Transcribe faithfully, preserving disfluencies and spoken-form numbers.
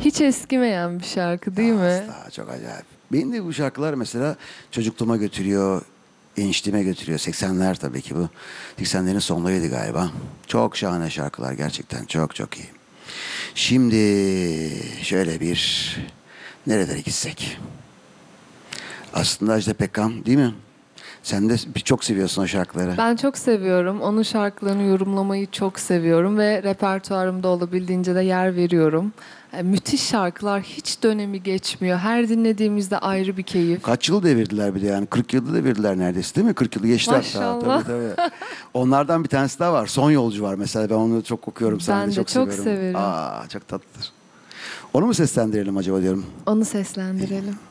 Hiç eskimeyen bir şarkı değil mi? Asla, çok acayip. Beni de bu şarkılar mesela çocukluğuma götürüyor, gençliğime götürüyor. seksenler tabii ki bu. seksenlerin sonlarıydı galiba. Çok şahane şarkılar gerçekten, çok çok iyi. Şimdi şöyle bir nerelere gitsek? Aslında Ajda Pekkan değil mi? Sen de bir- çok seviyorsun o şarkıları. Ben çok seviyorum. Onun şarkılarını yorumlamayı çok seviyorum ve repertuarımda olabildiğince de yer veriyorum. E, müthiş şarkılar, hiç dönemi geçmiyor. Her dinlediğimizde ayrı bir keyif. Kaç yıl devirdiler bir de yani kırk yılda devirdiler neredeyse değil mi? kırk yılı geçti hatta. Maşallah. Tabii tabii. Onlardan bir tanesi daha var. Son Yolcu var mesela. Ben onu çok okuyorum. Sen Ben de de çok, çok seviyorum. severim. Aa, çok tatlıdır. Onu mu seslendirelim acaba diyorum. Onu seslendirelim.